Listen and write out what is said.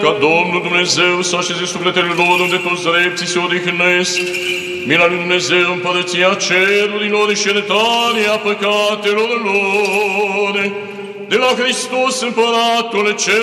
ca Domnul Dumnezeu să așeze sufletele lor unde toți drepții se odihnesc. Mila lui Dumnezeu, împărăția cerurilor și iertarea păcatelor lor. De la Hristos, împăratul cel